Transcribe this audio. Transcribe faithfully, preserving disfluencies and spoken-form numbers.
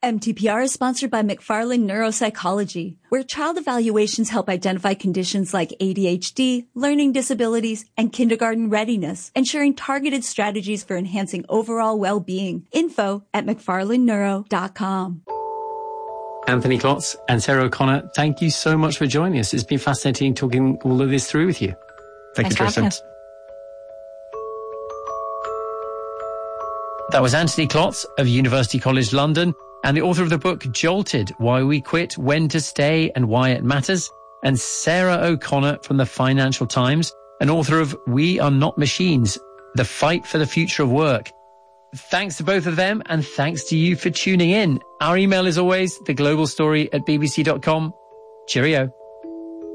M T P R is sponsored by McFarland Neuropsychology, where child evaluations help identify conditions like A D H D, learning disabilities, and kindergarten readiness, ensuring targeted strategies for enhancing overall well-being. Info at mcfarland neuro dot com. Anthony Klotz and Sarah O'Connor, thank you so much for joining us. It's been fascinating talking all of this through with you. Thank Thanks you, Tristan. That was Anthony Klotz of University College London and the author of the book Jolted, Why We Quit, When to Stay and Why It Matters, and Sarah O'Connor from the Financial Times, and author of We Are Not Machines, The Fight for the Future of Work. Thanks to both of them, and thanks to you for tuning in. Our email is always theglobalstory at bbc dot com. Cheerio.